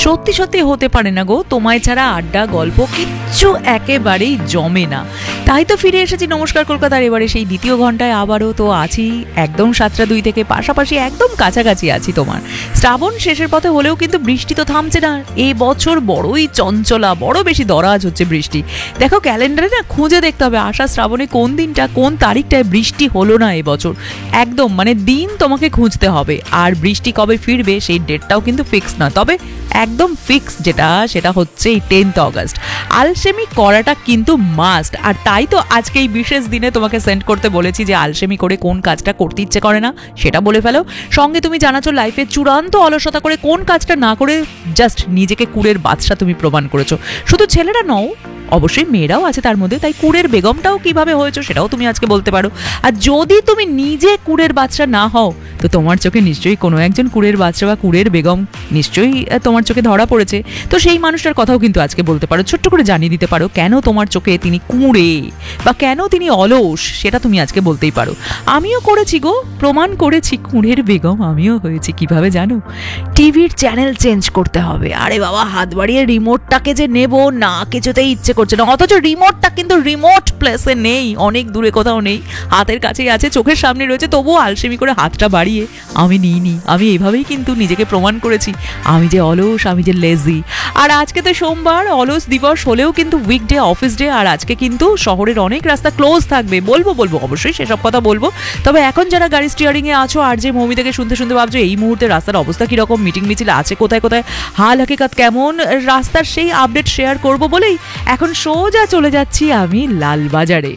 সত্যি সত্যি হতে পারে না গো, তোমায় ছাড়া আড্ডা গল্প কিচ্ছু একেবারেই জমে না। তাই তো ফিরে এসেছি নমস্কার কলকাতার এবারে সেই দ্বিতীয় ঘন্টায়। আবারও তো আছি একদম 7টা 2 থেকে, পাশাপাশি একদম কাছাকাছি আছি তোমার। শ্রাবণ শেষের পথে হলেও কিন্তু বৃষ্টি তো থামছে না। এই বছর বড়ই চঞ্চলা, বড় বেশি দরাজ হচ্ছে বৃষ্টি। দেখো ক্যালেন্ডারে না খুঁজে দেখতে হবে আষাঢ় শ্রাবণে কোন দিনটা কোন তারিখটায় বৃষ্টি হলো না এবছর। একদম মানে দিন তোমাকে খুঁজতে হবে। আর বৃষ্টি কবে ফিরবে সেই ডেটটাও কিন্তু ফিক্স না, তবে একদম ফিক্স যেটা সেটা হচ্ছে এই 10 অগস্ট। আলসেমি করাটা কিন্তু মাস্ট। আর তাই তো আজকে এই বিশেষ দিনে তোমাকে সেন্ড করতে বলেছি যে আলসেমি করে কোন কাজটা করতে ইচ্ছে করে না সেটা বলে ফেলো। সঙ্গে তুমি জানাচ্ছো লাইফে চূড়ান্ত অলসতা করে কোন কাজটা না করে জাস্ট নিজেকে কুড়ের বাদশা তুমি প্রমাণ করেছো। শুধু ছেলেরা নও, অবশ্যই মেয়েরাও আছে তার মধ্যে, তাই কুড়ের বেগমটাও কিভাবে হয়েছো সেটাও তুমি আজকে বলতে পারো। আর যদি তুমি নিজে কুড়ের বাদশা না হও তো তোমার চোখে নিশ্চয়ই কোনো একজন কুড়ের বাদশা বা কুড়ের বেগম নিশ্চয়ই তোমার চোখে ধরা পড়েছে। তো সেই মানুষটার কথাও কিন্তু আজকে বলতে পারো, ছোট্ট করে জানিয়ে দিতে পারো কেন তোমার চোখে তিনি কুঁড়ে বা কেন তিনি অলস, সেটা তুমি আজকে বলতেই পারো। আমিও করেছি গো, প্রমাণ করেছি কুঁড়ের বেগম আমিও হয়েছি। কিভাবে জানো? টিভির চ্যানেল চেঞ্জ করতে হবে। আরে বাবা, হাত বাড়িয়ে রিমোটটাকে যে নেব না কিছুতেই ইচ্ছে করছে না, অথচ রিমোটটা কিন্তু রিমোট প্লেসে নেই, অনেক দূরে কোথাও নেই, হাতের কাছেই আছে, চোখের সামনে রয়েছে, তবুও আলসেমি করে হাতটা বাড়িয়ে আমি নিইনি। আমি এইভাবেই কিন্তু নিজেকে প্রমাণ করেছি আমি যে অলস, আমি যে লেজি। আর আজকে তো সোমবার, অলস দিবস হলেও কিন্তু উইকডে, অফিস ডে। আর আজকে কিন্তু শহরের অনেক রাস্তা ক্লোজ থাকবে। বলবো অবশ্যই সেসব কথা বলবো। তবে এখন যারা গাড়ি স্টিয়ারিংয়ে আছো আর যে মৌমি থেকে শুনতে শুনতে ভাবছো এই মুহূর্তে রাস্তার অবস্থা কিরকম, মিটিং মিছিল আছে কোথায় কোথায়, হাল হাকিকাত কেমন, রাস্তার সেই আপডেট শেয়ার করব বলেই এখন সোজা চলে যাচ্ছি আমি লালবাজারে।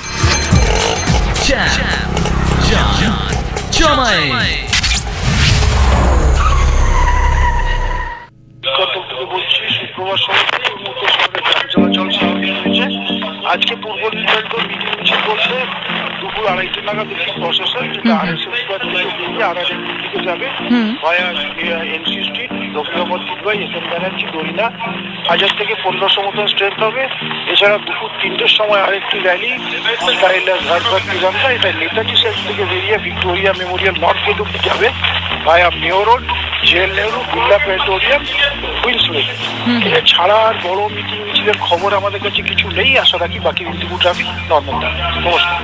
বলছি শুক্রবার সমাজে এই মুহূর্তে শহরে যান চলাচল স্বাভাবিক হয়েছে। আজকে পূর্ব নির্ধারিত মিটিং মিছিল বলতে দুপুর 2:30 নাগাদ একটি প্রশাসন যেটা RSS বেরিয়ে আড়ালের দিকে যাবে ভায়া NC street, Rabindranath by SM Banerjee, দরিনা 1000 থেকে 1500 মতন স্ট্রেন্থ হবে। এছাড়া দুপুর 3টের সময় আরেকটি র্যালি স্কাইলাস ঘাটঘাট তিরঙ্গা, এটা নেতাজি সেন্ট থেকে বেরিয়ে ভিক্টোরিয়া মেমোরিয়াল নর্থ গেট অব্দি যাবে ভায়া mayor road, jail Nehru, Birla planetarium, কুইন্সওয়ে। এটা ছাড়া আর বড় মিটিং মিছিলের খবর আমাদের কাছে কিছু নেই। আশা রাখি বাকি দিনটুকু ট্রাফিক নর্মাল থাকে। নমস্কার।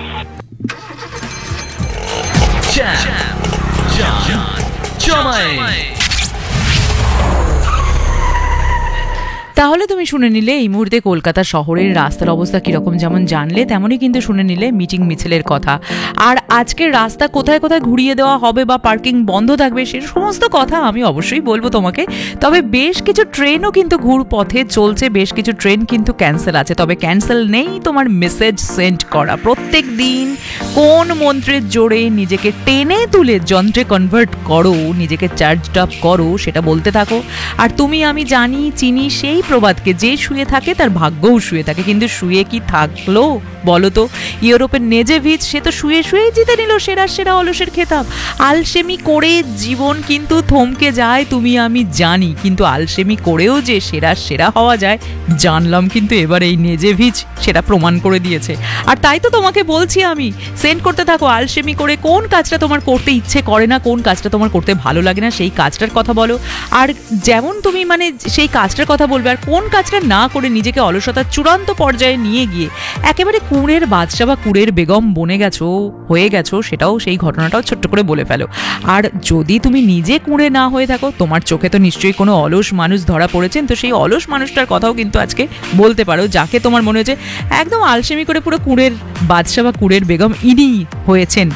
তাহলে তুমি শুনে নিলে এই মুহূর্তে কলকাতা শহরের রাস্তার অবস্থা কিরকম, যেমন জানলে তেমনই কিন্তু শুনে নিলে মিটিং মিছিলের কথা। আর আজকের রাস্তা কোথায় কোথায় ঘুরিয়ে দেওয়া হবে বা পার্কিং বন্ধ থাকবে সে সমস্ত কথা আমি অবশ্যই বলবো তোমাকে। তবে বেশ কিছু ট্রেনও কিন্তু ঘুর পথে চলছে, বেশ কিছু ট্রেন কিন্তু ক্যান্সেল আছে। তবে ক্যান্সেল নেই তোমার মেসেজ সেন্ড করা। প্রত্যেক দিন কোন মন্ত্রের জোরে নিজেকে টেনে তুলে যন্ত্রে কনভার্ট করো, নিজেকে চার্জড আপ করো সেটা বলতে থাকো। আর তুমি আমি জানি চিনি সেই প্রবাদকে, যে শুয়ে থাকে তার ভাগ্যও শুয়ে থাকে। কিন্তু শুয়ে কি থাকলো বলো তো? ইউরোপের নেজেভিচ সে তো শুয়ে শুয়ে জিতে নিল সেরা সেরা অলসের খেতাব। আলসেমি করে জীবন কিন্তু থমকে যায় তুমি আমি জানি, কিন্তু আলসেমি করেও যে সেরা সেরা হওয়া যায় জানলাম কিন্তু এবার এই নেজেভিচ সেটা প্রমাণ করে দিয়েছে। আর তাই তো তোমাকে বলছি আমি সেন্ড করতে থাকো আলসেমি করে কোন কাজটা তোমার করতে ইচ্ছে করে না, কোন কাজটা তোমার করতে ভালো লাগে না সেই কাজটার কথা বলো। আর যেমন তুমি মানে সেই কাজটার কথা বলবে আর কোন কাজটা না করে নিজেকে অলসতার চূড়ান্ত পর্যায়ে নিয়ে গিয়ে একেবারে কুঁড়ের বাদশা বা কুঁড়ের বেগম বনে গেছো, হয়ে গেছো, সেটাও সেই ঘটনাটাও ছোট্ট করে বলে ফেলো। আর যদি তুমি নিজে কুঁড়ে না হয়ে থাকো, তোমার চোখে তো নিশ্চয়ই কোনো অলস মানুষ ধরা পড়েছেন, তো সেই অলস মানুষটার কথাও কিন্তু আজকে বলতে পারো, যাকে তোমার মনে হচ্ছে একদম আলসেমি করে পুরো কুঁড়ের বাদশা বা কুঁড়ের বেগম ইনি হয়েছেন।